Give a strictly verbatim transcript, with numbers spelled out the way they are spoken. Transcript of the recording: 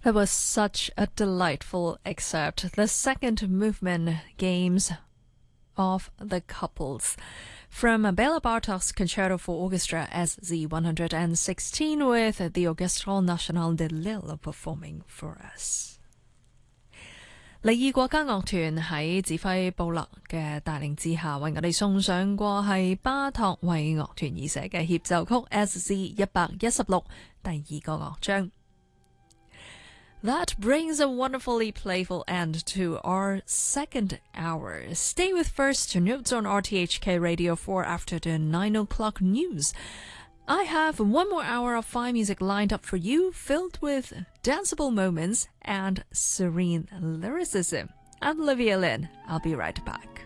That was such a delightful excerpt. The second movement games of the couples from Bela Bartok's Concerto for Orchestra S Z one hundred sixteen with the Orchestre Nationale de Lille performing for us. 利意國家樂團喺指揮布勒嘅帶領之下，為我哋送上過係巴托為樂團而寫嘅協奏曲 S Z 一百一十六第二個樂章。That brings a wonderfully playful end to our second hour. Stay with First Notes on R T H K Radio four after the nine o'clock news. I have one more hour of fine music lined up for you, filled with danceable moments and serene lyricism. I'm Olivia Lin. I'll be right back.